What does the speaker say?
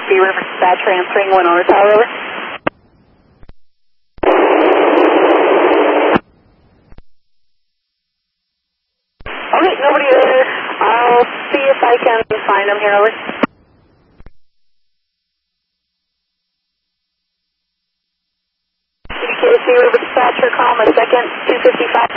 KC River Dispatch transferring 1 over tower, over. Okay, nobody there. I'll see if I can find them here, over. KC River Dispatcher, call my second 255